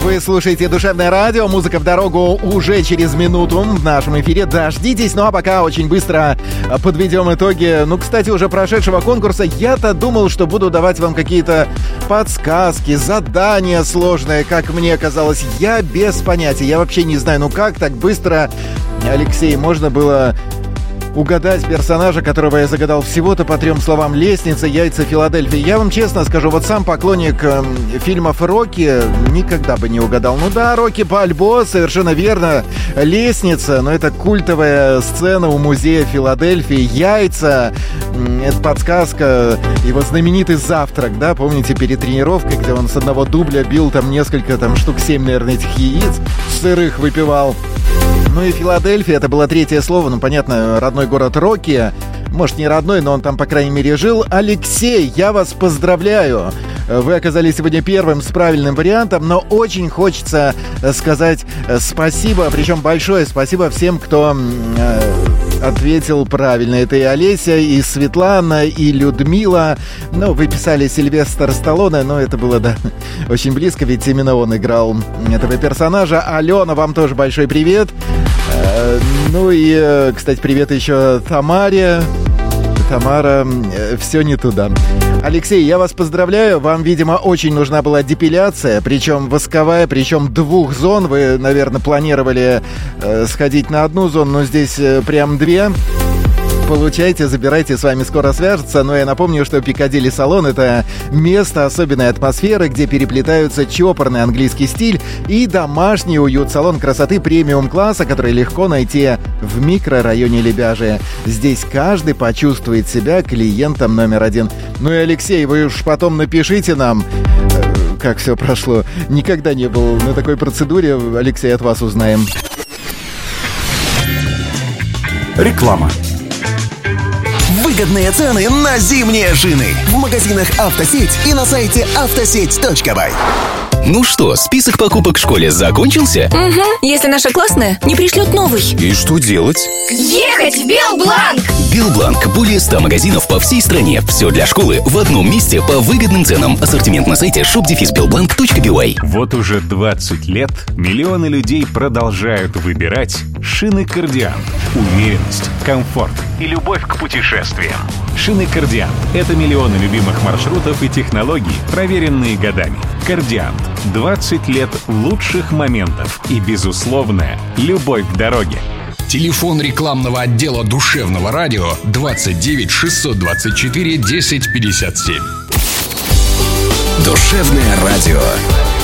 Вы слушаете «Душевное радио». Музыка в дорогу уже через минуту в нашем эфире. Дождитесь. Ну а пока очень быстро подведем итоги. Ну, кстати, уже прошедшего конкурса. Я-то думал, что буду давать вам какие-то подсказки, задания сложные, как мне казалось. Я без понятия. Я вообще не знаю, ну как так быстро, Алексей, можно было угадать персонажа, которого я загадал всего-то по 3 словам: лестница, яйца, Филадельфия. Я вам честно скажу, вот сам поклонник фильмов Рокки никогда бы не угадал. Ну да, Рокки Бальбоа, совершенно верно. Лестница, но это культовая сцена у музея Филадельфии. Яйца, это подсказка, его знаменитый завтрак, да, помните, перед тренировкой, где он с одного дубля бил там несколько, там штук 7, наверное, этих яиц сырых выпивал. Ну и Филадельфия, это было 3 слово, ну понятно, родной город Рокки. Может, не родной, но он там, по крайней мере, жил. Алексей, я вас поздравляю. Вы оказались сегодня первым с правильным вариантом, но очень хочется сказать спасибо, причем большое спасибо всем, кто ответил правильно. Это и Олеся, и Светлана, и Людмила. Ну, вы писали Сильвестр Сталлоне, но это было, да, очень близко, ведь именно он играл этого персонажа. Алена, вам тоже большой привет. Ну и, кстати, привет еще Тамаре. Тамара, все не туда. Алексей, я вас поздравляю. Вам, видимо, очень нужна была депиляция, причем восковая, причем 2 зон. Вы, наверное, планировали сходить на 1 зону, но здесь прям 2. Получайте, забирайте, с вами скоро свяжутся. Но я напомню, что Пикадилли салон — это место особенной атмосферы, где переплетаются чопорный английский стиль и домашний уют. Салон красоты премиум-класса, который легко найти в микрорайоне Лебяжье. Здесь каждый почувствует себя клиентом номер 1. Ну и, Алексей, вы уж потом напишите нам, как все прошло. Никогда не был на такой процедуре. Алексей, от вас узнаем. Реклама. Выгодные цены на зимние шины в магазинах «Автосеть» и на сайте автосеть.бай. Ну что, список покупок в школе закончился? Угу, если наша классная не пришлет новый. И что делать? Ехать в Белбланк! Белбланк. Более 100 магазинов по всей стране. Все для школы в одном месте по выгодным ценам. Ассортимент на сайте shop-belblank.by. Вот уже 20 лет миллионы людей продолжают выбирать шины «Кардиант». Уверенность, комфорт и любовь к путешествиям. Шины «Кардиант» — это миллионы любимых маршрутов и технологий, проверенные годами. «Кардиант» — 20 лет лучших моментов и безусловная любовь к дороге. Телефон рекламного отдела «Душевного радио» 29 624 10 57. Душевное радио.